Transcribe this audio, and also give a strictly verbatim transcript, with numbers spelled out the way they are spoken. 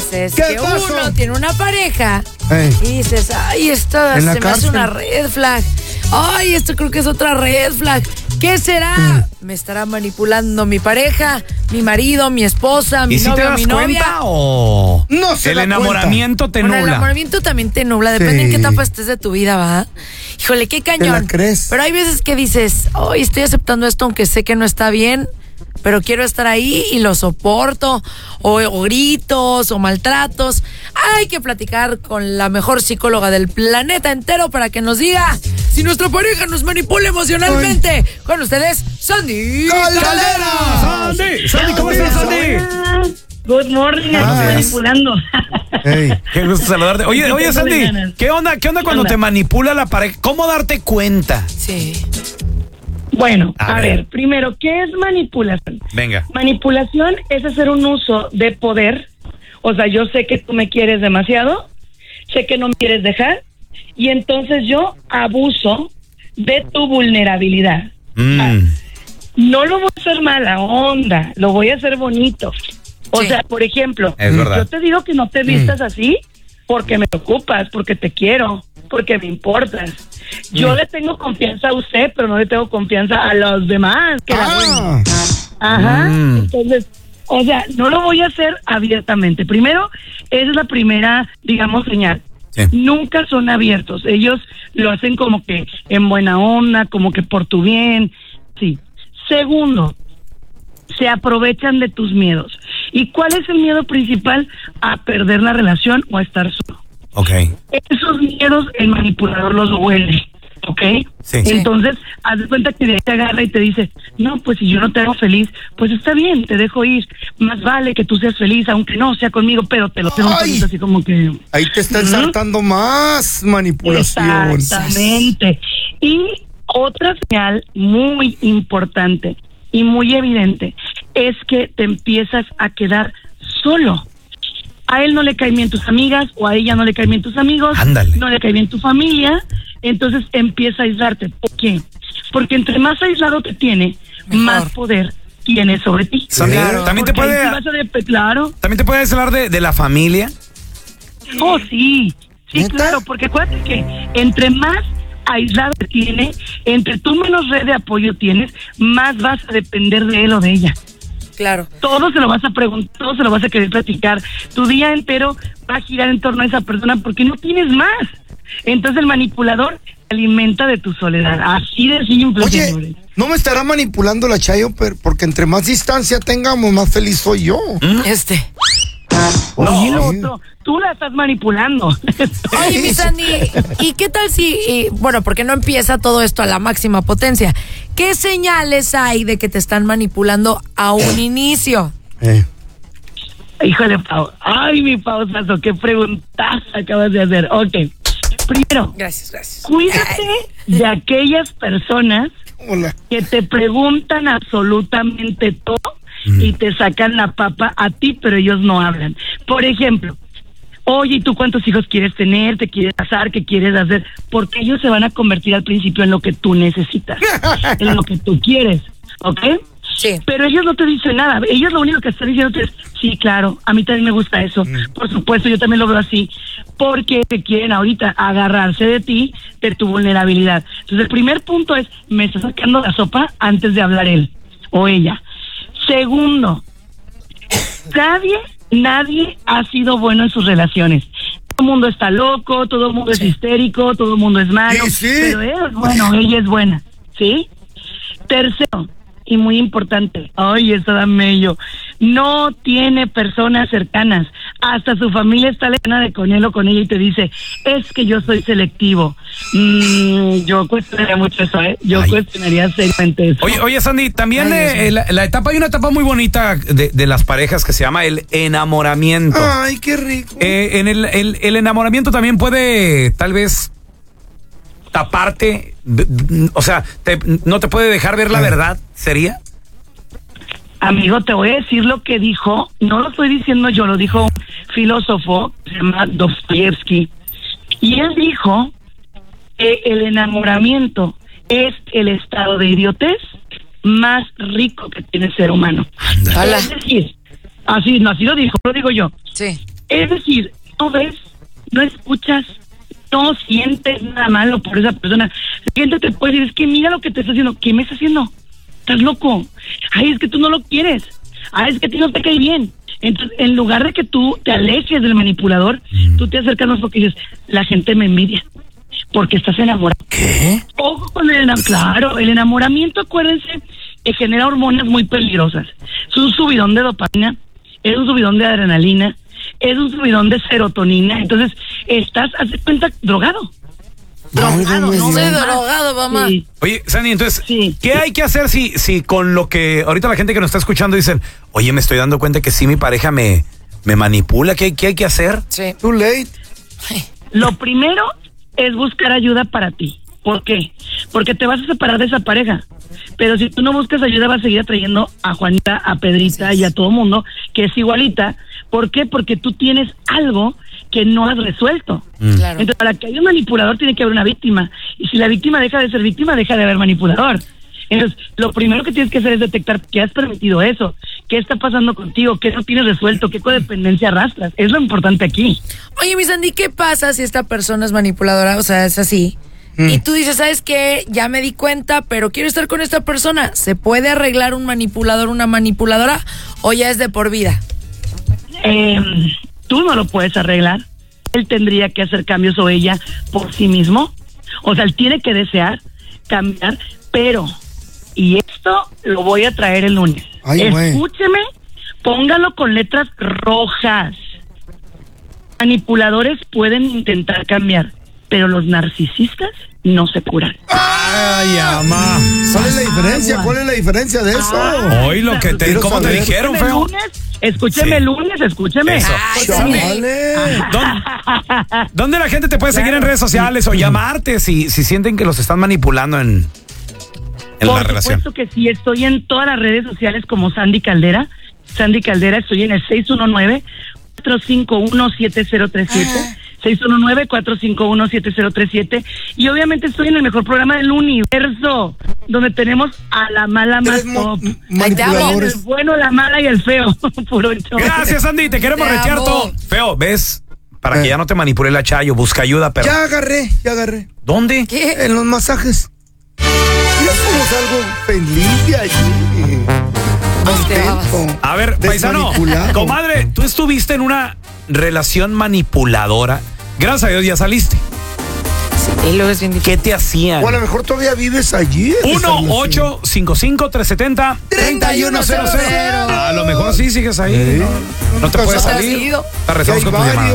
veces ¿Qué que pasó? uno tiene una pareja Ey. y dices, ay, esto En la se me hace cárcel. una red flag. Ay, esto creo que es otra red flag. ¿Qué será? Mm. ¿Me estará manipulando mi pareja, mi marido, mi esposa, mi ¿Y si novio, te das mi novia? cuenta o No se el da enamoramiento te Bueno, el nubla? enamoramiento también te nubla, depende Sí. en qué etapa estés de tu vida, ¿va? Híjole, qué cañón. la crees? Pero hay veces que dices, ay, estoy aceptando esto aunque sé que no está bien, pero quiero estar ahí y lo soporto, o, o gritos, o maltratos. Hay que platicar con la mejor psicóloga del planeta entero para que nos diga si nuestra pareja nos manipula emocionalmente. Con ustedes, Sandy ¡Caldera! Sandy, Sandy, ¿cómo estás, Sandy? Good morning, Ah, aquí es. manipulando. Ey. Qué gusto saludarte. Oye, Aquí oye, tengo Sandy, ganas. ¿qué onda, qué onda cuando onda? te manipula la pareja? ¿Cómo darte cuenta? Sí. Bueno, A a, ver. ver. primero, ¿qué es manipulación? Venga. Manipulación es hacer un uso de poder. O sea, yo sé que tú me quieres demasiado, sé que no me quieres dejar, y entonces yo abuso de tu vulnerabilidad. Mm. No lo voy a hacer mala onda, lo voy a hacer bonito. O Sí. sea, por ejemplo, Es verdad. yo te digo que no te vistas así porque me ocupas, porque te quiero, porque me importas. Yo le tengo confianza a usted, pero no le tengo confianza a los demás. Que la Ah, Ajá. Mm. Entonces, o sea, no lo voy a hacer abiertamente. Primero, esa es la primera, digamos, señal. Sí. Nunca son abiertos. Ellos lo hacen como que en buena onda, como que por tu bien. Sí. Segundo, se aprovechan de tus miedos. ¿Y cuál es el miedo principal? A perder la relación o a estar solo. Ok. Esos miedos el manipulador los huele, ¿ok? Sí. Entonces, haz de cuenta que de ahí te agarra y te dice, no, pues si yo no te hago feliz, pues está bien, te dejo ir. Más vale que tú seas feliz, aunque no sea conmigo, pero te lo tengo Ay. feliz, así como que... ahí te está Ujú. ensartando más manipulación. Exactamente. Y otra señal muy importante y muy evidente es que te empiezas a quedar solo. A él no le caen bien tus amigas o a ella no le caen bien tus amigos, Ándale. no le cae bien tu familia, entonces empieza a aislarte. ¿Por qué? Porque entre más aislado te tiene, Mejor. más poder tiene sobre ti. Sandy, Claro. ¿también te Porque ahí puede, sí vas a de- claro. también te puedes hablar de, de la familia? Oh, sí, sí, ¿Neta? claro, porque acuérdate que entre más aislado te tiene, entre tú menos red de apoyo tienes, más vas a depender de él o de ella. Claro. Todo se lo vas a preguntar, todo se lo vas a querer platicar. Tu día entero va a girar en torno a esa persona porque no tienes más. Entonces el manipulador alimenta de tu soledad. Así de simple, Oye, señores. no me estará manipulando la Chayo, pero porque entre más distancia tengamos, más feliz soy yo. Este. Oye, lo Sí. otro, tú la estás manipulando. Oye, mi Sandy, ¿y qué tal si, y, bueno, porque no empieza todo esto a la máxima potencia? ¿Qué señales hay de que te están manipulando a un inicio? Eh. Híjole, Pau. Ay, mi pausazo, qué preguntas acabas de hacer. Ok. Primero, Gracias, gracias. cuídate de aquellas personas Hola. que te preguntan absolutamente todo y te sacan la papa a ti, pero ellos no hablan. Por ejemplo, oye, ¿y tú cuántos hijos quieres tener? ¿Te quieres casar? ¿Qué quieres hacer? Porque ellos se van a convertir al principio en lo que tú necesitas, en lo que tú quieres, ¿ok? Sí. Pero ellos no te dicen nada. Ellos lo único que están diciendo es, sí, claro, a mí también me gusta eso. Por supuesto, yo también lo veo así. Porque te quieren ahorita agarrarse de ti, de tu vulnerabilidad. Entonces, el primer punto es, me está sacando la sopa antes de hablar él o ella. Segundo, nadie, nadie ha sido bueno en sus relaciones. Todo el mundo está loco, todo el mundo es histérico, todo el mundo es malo. Sí, sí. Pero él es bueno, ella es buena, ¿sí? Tercero, y muy importante, ay, esto da mello, no tiene personas cercanas, hasta su familia está lejana de con él o con ella y te dice, es que yo soy selectivo. Mm, yo cuestionaría mucho eso, ¿eh? Yo Ay. cuestionaría seriamente eso. Oye, oye, Sandy, también Ay, Dios eh, la, la etapa, hay una etapa muy bonita de, de las parejas que se llama el enamoramiento. Ay, qué rico. Eh, en el, el, el enamoramiento también puede, tal vez, taparte, d- d- o sea, te- no te puede dejar ver la Eh. verdad, ¿sería? Amigo, te voy a decir lo que dijo, no lo estoy diciendo yo, lo dijo un filósofo, se llama Dostoyevsky, y él dijo que el enamoramiento es el estado de idiotez más rico que tiene el ser humano. Hola. Es decir, así, no, así lo dijo, lo digo yo. Sí. Es decir, no ves, no escuchas, no sientes nada malo por esa persona. La gente te puede decir, es que mira lo que te está haciendo. ¿Qué me está haciendo? ¿Estás loco? Ay, es que tú no lo quieres. Ay, es que a ti no te cae bien. Entonces, en lugar de que tú te alejes del manipulador, mm. tú te acercas más porque dices, la gente me envidia. Porque estás enamorado. ¿Qué? Ojo con el enamoramiento. Claro, el enamoramiento, acuérdense, que genera hormonas muy peligrosas. Es un subidón de dopamina, es un subidón de adrenalina, es un subidón de serotonina. Entonces, estás, haz de cuenta, drogado. Drogado, no soy drogado, mamá. Sí. Oye, Sandy, entonces, sí. ¿qué hay que hacer si, si con lo que ahorita la gente que nos está escuchando dicen, oye, me estoy dando cuenta que sí mi pareja me, me manipula? ¿Qué, ¿Qué hay que hacer? Sí. Too late. Lo primero es buscar ayuda para ti. ¿Por qué? Porque te vas a separar de esa pareja. Pero si tú no buscas ayuda, vas a seguir atrayendo a Juanita, a Pedrita y a todo mundo que es igualita. ¿Por qué? Porque tú tienes algo que no has resuelto. Mm. Claro. Entonces, para que haya un manipulador tiene que haber una víctima. Y si la víctima deja de ser víctima, deja de haber manipulador. Entonces, lo primero que tienes que hacer es detectar que has permitido eso, qué está pasando contigo, qué no tienes resuelto, qué codependencia arrastras. Es lo importante aquí. Oye, mi Sandy, ¿qué pasa si esta persona es manipuladora? O sea, es así. Mm. Y tú dices, ¿sabes qué? Ya me di cuenta, pero quiero estar con esta persona. ¿Se puede arreglar un manipulador, una manipuladora? ¿O ya es de por vida? Eh, tú no lo puedes arreglar. Él tendría que hacer cambios o ella por sí mismo. O sea, él tiene que desear cambiar, pero... Y esto lo voy a traer el lunes. Ay, escúcheme, póngalo con letras rojas. Manipuladores pueden intentar cambiar, pero los narcisistas no se curan. Ay, ama. ¿Cuál es la diferencia? ¿Cuál es la diferencia de eso? Ah, Hoy lo que te, ¿cómo te dijeron, escúcheme feo? Lunes, escúcheme Sí. lunes, escúcheme. Eso. Ay, Chale. ¿Dónde, dónde la gente te puede seguir en redes sociales o llamarte si, si sienten que los están manipulando en, en Por la relación? supuesto que sí, estoy en todas las redes sociales como Sandy Caldera. Sandy Caldera, estoy en el seis uno nueve, cuatro cinco uno, siete cero tres siete. seis uno nueve, cuatro cinco uno, siete cero tres siete. Y obviamente estoy en el mejor programa del universo, donde tenemos a la mala más Tres top. mo- manipuladores. El bueno, la mala y el feo. Puro show. Gracias, Andy, te queremos Te retear amo. todo. Feo, ¿ves? Para Eh. que ya no te manipule la Chayo, busca ayuda, pero... Ya agarré, ya agarré. ¿Dónde? ¿Qué? En los masajes. Ya somos algo feliz de allí. Te babas. Contento. A ver, paisano, Desmanipulado. comadre, tú estuviste en una relación manipuladora. Gracias a Dios ya saliste. Sí, luego es bien difícil. ¿Qué te hacían? O a lo mejor todavía vives allí. uno ocho cinco cinco, tres siete cero, tres uno cero cero. A lo mejor sí sigues ahí. Sí. No, no te puedes Nunca salir. sabes. Te rezamos Que con hay tu llamada. varios.